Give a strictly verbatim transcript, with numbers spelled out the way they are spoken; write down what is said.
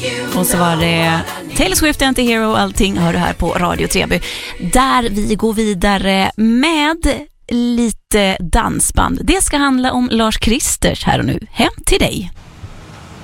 Och så var det Taylor Swift, Anti-Hero och allting hör du här på Radio Treby. Där vi går vidare med lite dansband. Det ska handla om Lars Kristers här och nu. Hem till dig.